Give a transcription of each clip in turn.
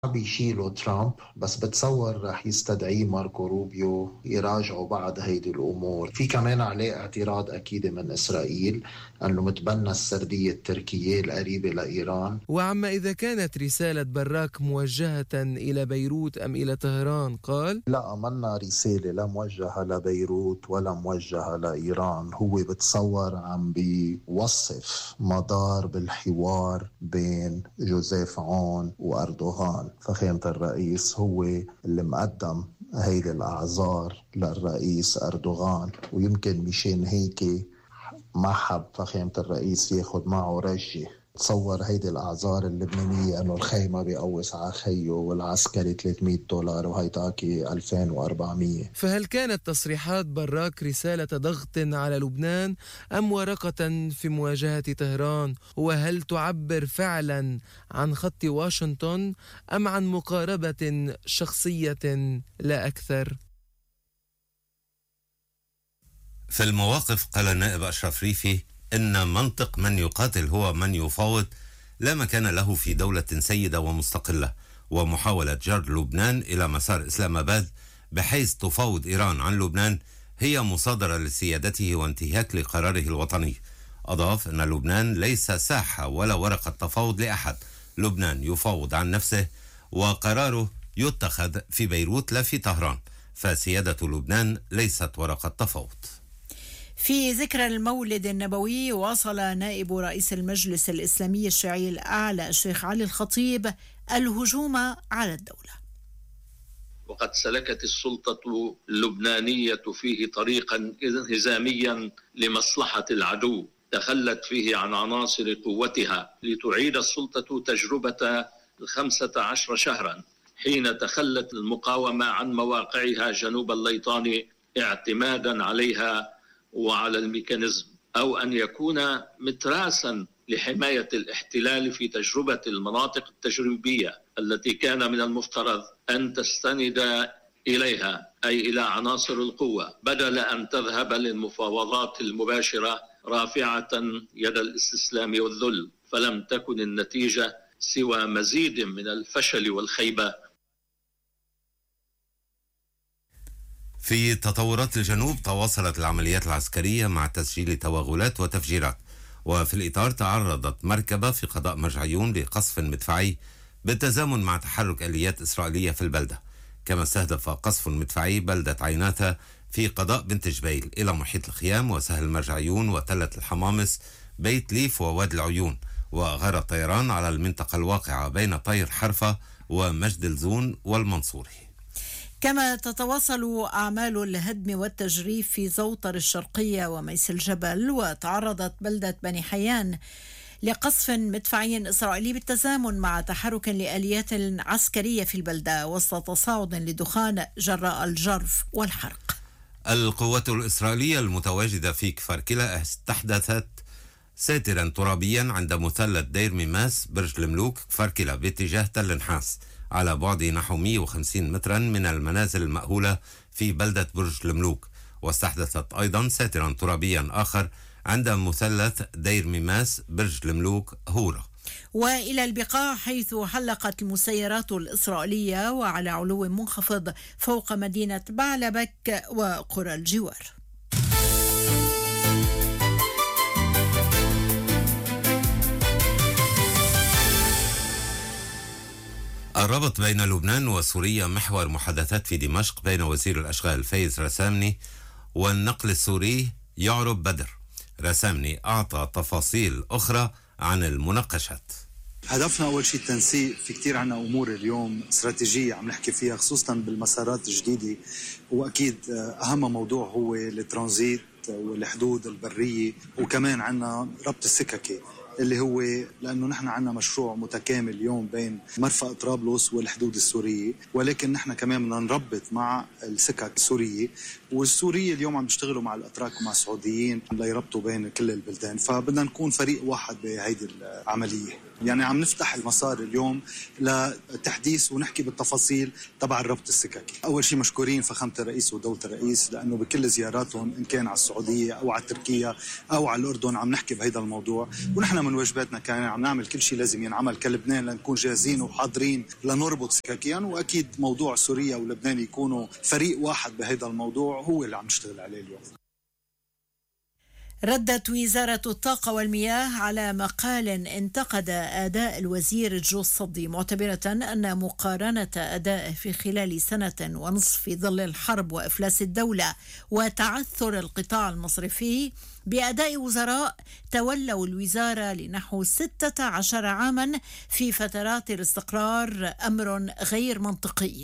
بيشيلوا ترامب، بس بتصور رح يستدعيه ماركو روبيو يراجعوا بعض هيدي الأمور. في كمان عليه اعتراض أكيد من إسرائيل أنه متبنى السردية التركية القريبة لإيران. وعما إذا كانت رسالة براك موجهة إلى بيروت أم إلى طهران قال: لا، منا رسالة لا موجهة لبيروت ولا موجهة لإيران. هو بتصور عم بيوصف مدار بالحوار بين جوزيف عون وأردوغان. فخامة الرئيس هو اللي مقدم هيدي الأعذار للرئيس أردوغان، ويمكن مشان هيك ما حب فخامة الرئيس ياخد معه رجة. تصور هيدي الأعذار اللبنانية أنه الخيمة بيقوس على خيه والعسكري $300 وهيتاكي 2400. فهل كانت تصريحات براك رسالة ضغط على لبنان أم ورقة في مواجهة طهران؟ وهل تعبر فعلا عن خط واشنطن أم عن مقاربة شخصية لا أكثر؟ في المواقف قال النائب أشرف ريفي إن منطق من يقاتل هو من يفاوض لا مكان له في دولة سيدة ومستقلة، ومحاولة جر لبنان إلى مسار إسلام آباد بحيث تفاوض إيران عن لبنان هي مصادرة لسيادته وانتهاك لقراره الوطني. أضاف أن لبنان ليس ساحة ولا ورقة تفاوض لأحد، لبنان يفاوض عن نفسه وقراره يتخذ في بيروت لا في طهران، فسيادة لبنان ليست ورقة تفاوض. في ذكرى المولد النبوي واصل نائب رئيس المجلس الإسلامي الشيعي الأعلى الشيخ علي الخطيب الهجوم على الدولة. وقد سلكت السلطة اللبنانية فيه طريقا انهزاميا لمصلحة العدو، تخلت فيه عن عناصر قوتها لتعيد السلطة تجربة 15 شهرا حين تخلت المقاومة عن مواقعها جنوب الليطان اعتمادا عليها وعلى الميكانيزم، أو أن يكون متراسا لحماية الاحتلال في تجربة المناطق التجريبية التي كان من المفترض أن تستند إليها، أي إلى عناصر القوة، بدل أن تذهب للمفاوضات المباشرة رافعة يد الاستسلام والذل. فلم تكن النتيجة سوى مزيد من الفشل والخيبة. في تطورات الجنوب تواصلت العمليات العسكرية مع تسجيل توغلات وتفجيرات، وفي الإطار تعرضت مركبة في قضاء مرجعيون لقصف مدفعي بالتزامن مع تحرك آليات إسرائيلية في البلدة. كما استهدف قصف مدفعي بلدة عيناتا في قضاء بنت جبيل إلى محيط الخيام وسهل مرجعيون وتلة الحمامس بيت ليف ووادي العيون، وغار الطيران على المنطقة الواقعة بين طير حرفة ومجد الزون والمنصوري. كما تتواصل أعمال الهدم والتجريف في زوطر الشرقية وميس الجبل، وتعرضت بلدة بني حيان لقصف مدفعي إسرائيلي بالتزامن مع تحرك لآليات عسكرية في البلدة وسط تصاعد لدخان جراء الجرف والحرق. القوات الإسرائيلية المتواجدة في كفر كلا استحدثت ساترا ترابيا عند مثلث دير ميماس برج الملوك كفر كلا باتجاه تل نحاس على بعد نحو 150 مترا من المنازل المأهولة في بلدة برج الملوك، واستحدثت أيضا ساترا ترابيا آخر عند مثلث دير ميماس برج الملوك هورة. وإلى البقاع حيث حلقت المسيرات الإسرائيلية وعلى علو منخفض فوق مدينة بعلبك وقرى الجوار. الربط بين لبنان وسوريا محور محادثات في دمشق بين وزير الأشغال فايز رسامني والنقل السوري يعرب بدر. رسامني أعطى تفاصيل أخرى عن المناقشات. هدفنا أول شيء التنسيق. في كتير عنا أمور اليوم استراتيجية عم نحكي فيها خصوصا بالمسارات الجديدة، وأكيد أهم موضوع هو الترانزيت والحدود البرية، وكمان عنا ربط السككي اللي هو لأنه نحن عنا مشروع متكامل اليوم بين مرفأ طرابلس والحدود السورية، ولكن نحن كمان بدنا نربط مع السكك السورية والسورية اليوم عم بيشتغلوا مع الأتراك ومع السعوديين ليربطوا بين كل البلدان، فبدنا نكون فريق واحد بهيدي العملية. يعني عم نفتح المسار اليوم لتحديث ونحكي بالتفاصيل تبع الربط السككي. أول شيء مشكورين فخامة الرئيس ودولة الرئيس، لأنه بكل زياراتهم إن كان على السعودية أو على تركيا أو على الأردن عم نحكي بهذا الموضوع، ونحن من واجباتنا كان عم نعمل كل شيء لازم ينعمل كلبنان لنكون جاهزين وحاضرين لنربط سككيا. وأكيد موضوع سوريا ولبنان يكونوا فريق واحد بهذا الموضوع هو اللي عم نشتغل عليه اليوم. ردت وزارة الطاقة والمياه على مقال انتقد أداء الوزير جو الصدي، معتبرة أن مقارنة أدائه في خلال سنة ونصف في ظل الحرب وإفلاس الدولة وتعثر القطاع المصرفي بأداء وزراء تولوا الوزارة لنحو 16 عاما في فترات الاستقرار أمر غير منطقي.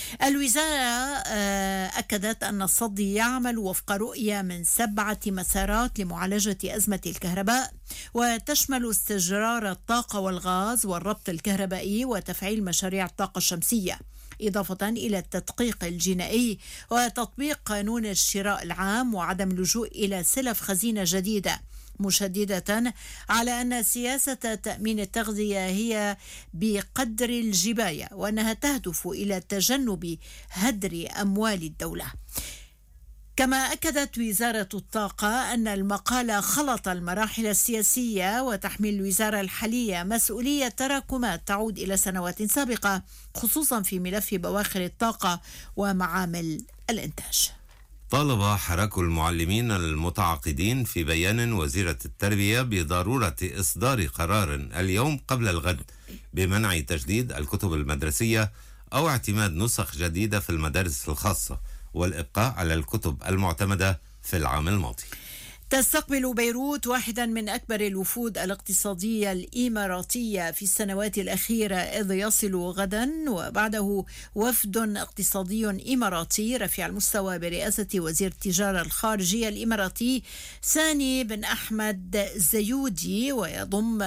الوزارة أكدت أن الصدي يعمل وفق رؤية من 7 مسارات لمعالجة أزمة الكهرباء، وتشمل استجرار الطاقة والغاز والربط الكهربائي وتفعيل مشاريع الطاقة الشمسية، إضافة إلى التدقيق الجنائي وتطبيق قانون الشراء العام وعدم اللجوء إلى سلف خزينة جديدة، مشددة على أن سياسة تأمين التغذية هي بقدر الجباية وأنها تهدف إلى تجنب هدر أموال الدولة. كما أكدت وزارة الطاقة أن المقال خلط المراحل السياسية وتحمل الوزارة الحالية مسؤولية تراكمات تعود إلى سنوات سابقة، خصوصا في ملف بواخر الطاقة ومعامل الإنتاج. طالب حراك المعلمين المتعاقدين في بيان وزيرة التربية بضرورة إصدار قرار اليوم قبل الغد بمنع تجديد الكتب المدرسية أو اعتماد نسخ جديدة في المدارس الخاصة، والإبقاء على الكتب المعتمدة في العام الماضي. تستقبل بيروت واحدا من أكبر الوفود الاقتصادية الإماراتية في السنوات الأخيرة، إذ يصل غدا وبعده وفد اقتصادي إماراتي رفيع المستوى برئاسة وزير التجارة الخارجية الإماراتي ساني بن أحمد زيودي، ويضم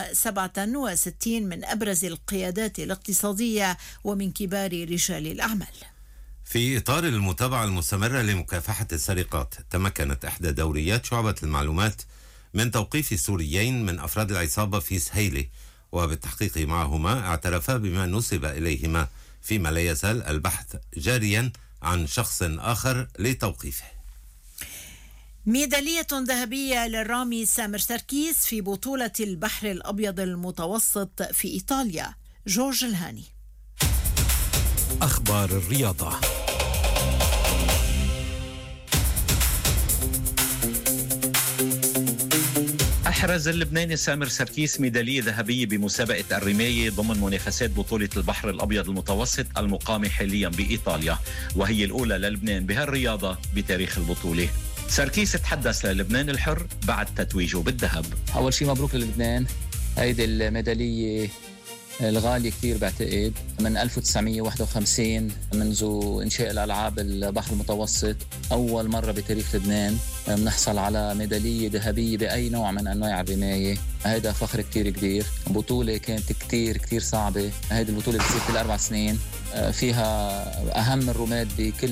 67 من أبرز القيادات الاقتصادية ومن كبار رجال الأعمال. في إطار المتابعة المستمرة لمكافحة السرقات، تمكنت إحدى دوريات شعبة المعلومات من توقيف سوريين من أفراد العصابة في سهيلة، وبالتحقيق معهما اعترفا بما نسب إليهما، فيما لا يزال البحث جاريا عن شخص آخر لتوقيفه. ميدالية ذهبية للرامي سامر سركيس في بطولة البحر الأبيض المتوسط في إيطاليا. جورج الهاني. أخبار الرياضة. أحرز اللبناني سامر سركيس ميدالية ذهبية بمسابقة الرماية ضمن منافسات بطولة البحر الأبيض المتوسط المقامة حاليا بإيطاليا، وهي الأولى للبنان بهالرياضة بتاريخ البطولة. سركيس تحدث للبنان الحر بعد تتويجه بالذهب. أول شيء مبروك للبنان، هيدي الميدالية الغالي كتير بعتقد، من 1951 منذ إنشاء الألعاب البحر المتوسط أول مرة بتاريخ لبنان بنحصل على ميدالية ذهبية بأي نوع من أنواع الرماية. هذا فخر كتير كبير. بطولة كانت كتير صعبة. هذه البطولة بتصير كل 4 سنين، فيها أهم الرماد بكل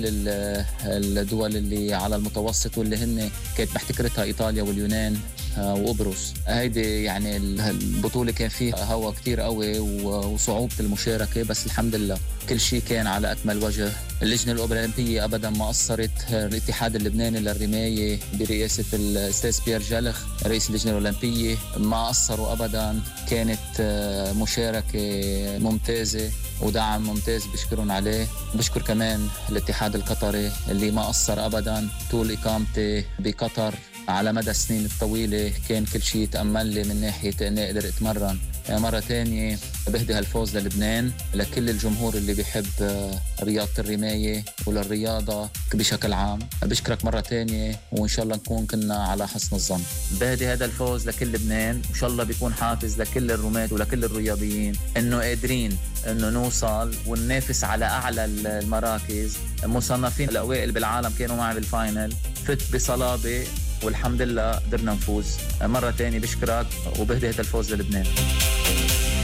الدول اللي على المتوسط، واللي هن كانت محتكرتها إيطاليا واليونان وقبرص. هيدي يعني البطولة كان فيها هوا كتير قوي وصعوبة المشاركة، بس الحمد لله كل شيء كان على أكمل وجه. اللجنة الأولمبية أبدا ما قصرت. الاتحاد اللبناني للرماية برئاسة الأستاذ بيير جلخ رئيس اللجنة الأولمبية ما قصروا أبدا. كانت مشاركة ممتازة ودعم ممتاز، بشكرهم عليه. بشكر كمان الاتحاد القطري اللي ما قصر أبدا طول إقامتي بقطر على مدى السنين الطويلة. كان كل شيء يتأمل لي من ناحية أني أقدر أتمرن. مرة تانية بهدي هالفوز للبنان، لكل الجمهور اللي بيحب رياضة الرماية وللرياضة بشكل عام. بشكرك مرة تانية، وإن شاء الله نكون كنا على حسن الظن. بهدي هذا الفوز لكل لبنان، وإن شاء الله بيكون حافز لكل الرماة ولكل الرياضيين إنه قادرين إنه نوصل وننافس على أعلى المراكز. مصنفين الأوائل بالعالم كانوا معي بالفاينل، فت بصلابة والحمد لله قدرنا نفوز. مرة تانية بشكرك، وبهدي هذا الفوز للبنان.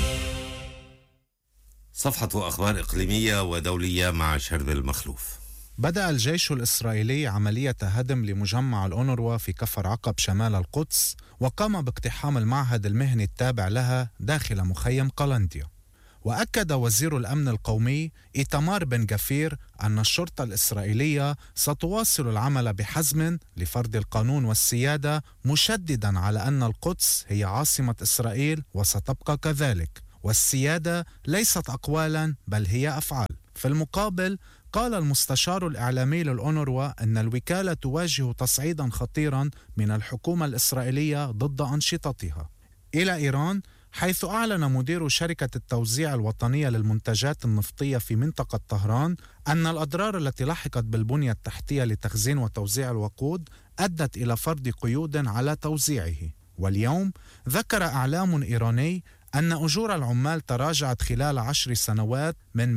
صفحة أخبار إقليمية ودولية مع شرب المخلوف. بدأ الجيش الإسرائيلي عملية هدم لمجمع الأونروا في كفر عقب شمال القدس، وقام باقتحام المعهد المهني التابع لها داخل مخيم قلنديا. وأكد وزير الأمن القومي إيتمار بن غفير أن الشرطة الإسرائيلية ستواصل العمل بحزم لفرض القانون والسيادة، مشددا على أن القدس هي عاصمة إسرائيل وستبقى كذلك، والسيادة ليست أقوالا بل هي أفعال. في المقابل قال المستشار الإعلامي للأونروا أن الوكالة تواجه تصعيدا خطيرا من الحكومة الإسرائيلية ضد أنشطتها إلى إيران، حيث أعلن مدير شركة التوزيع الوطنية للمنتجات النفطية في منطقة طهران أن الأضرار التي لحقت بالبنية التحتية لتخزين وتوزيع الوقود أدت إلى فرض قيود على توزيعه. واليوم ذكر إعلام إيراني أن أجور العمال تراجعت خلال 10 سنوات من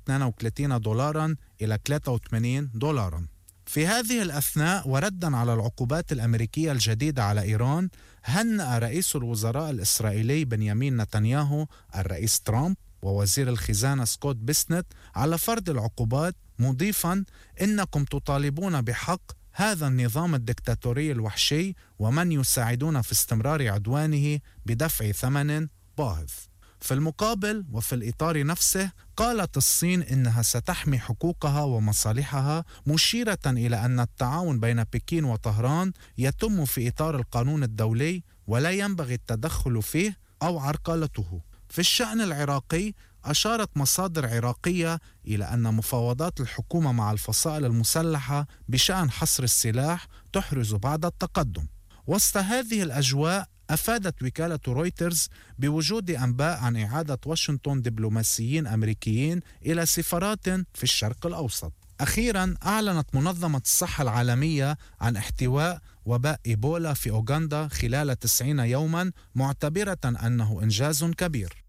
$232 إلى $83. في هذه الأثناء وردا على العقوبات الأمريكية الجديدة على إيران، هنأ رئيس الوزراء الإسرائيلي بنيامين نتنياهو الرئيس ترامب ووزير الخزانة سكوت بيسنت على فرض العقوبات، مضيفا إنكم تطالبون بحق هذا النظام الدكتاتوري الوحشي ومن يساعدون في استمرار عدوانه بدفع ثمن باهظ. في المقابل وفي الإطار نفسه قالت الصين إنها ستحمي حقوقها ومصالحها، مشيرة إلى أن التعاون بين بكين وطهران يتم في إطار القانون الدولي ولا ينبغي التدخل فيه أو عرقلته. في الشأن العراقي أشارت مصادر عراقية إلى أن مفاوضات الحكومة مع الفصائل المسلحة بشأن حصر السلاح تحرز بعض التقدم. وسط هذه الأجواء أفادت وكالة رويترز بوجود أنباء عن إعادة واشنطن دبلوماسيين أمريكيين إلى سفارات في الشرق الأوسط. أخيرا أعلنت منظمة الصحة العالمية عن احتواء وباء إيبولا في أوغندا خلال 90 يوما، معتبرة أنه إنجاز كبير.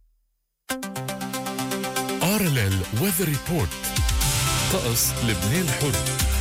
RLL Weather Report. طقس لبنان الحر.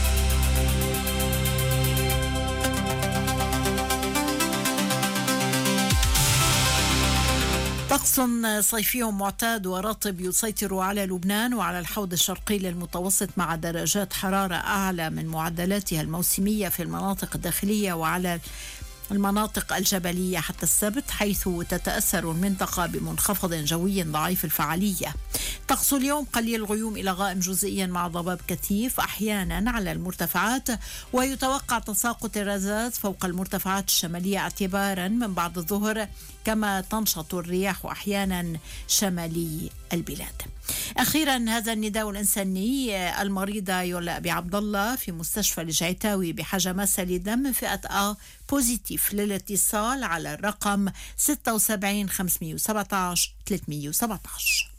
طقس صيفي معتاد ورطب يسيطر على لبنان وعلى الحوض الشرقي للمتوسط، مع درجات حرارة أعلى من معدلاتها الموسمية في المناطق الداخلية وعلى المناطق الجبلية حتى السبت، حيث تتأثر المنطقة بمنخفض جوي ضعيف الفعالية. طقس اليوم قليل الغيوم إلى غائم جزئيا مع ضباب كثيف أحيانا على المرتفعات، ويتوقع تساقط الرذاذ فوق المرتفعات الشمالية اعتبارا من بعد الظهر، كما تنشط الرياح أحيانا شمالي البلاد. أخيرا هذا النداء الإنساني: المريضة يولا أبي عبد الله في مستشفى الجعتاوي بحاجة ماسة لدم فئة A بوزيتيف، للاتصال على الرقم 76 517 317.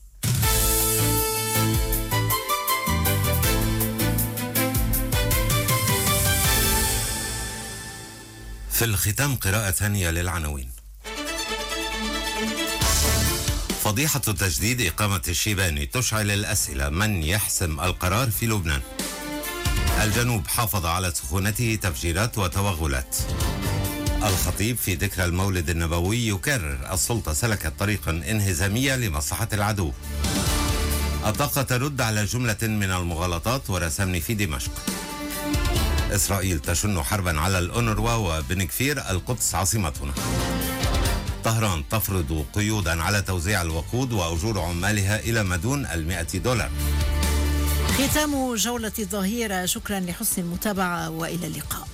في الختام قراءة ثانية للعناوين. فضيحة تجديد إقامة الشيباني تشعل الأسئلة: من يحسم القرار في لبنان؟ الجنوب حافظ على سخونته تفجيرات وتوغلات. الخطيب في ذكرى المولد النبوي يكرر: السلطة سلكت طريقا انهزامية لمصلحة العدو. الطاقة ترد على جملة من المغالطات ورسمني في دمشق. إسرائيل تشن حربا على الأونروا وبن غفير: القدس عاصمتنا. طهران تفرض قيودا على توزيع الوقود وأجور عمالها إلى ما دون $100. ختام جولة الظهيرة، شكرا لحسن المتابعة وإلى اللقاء.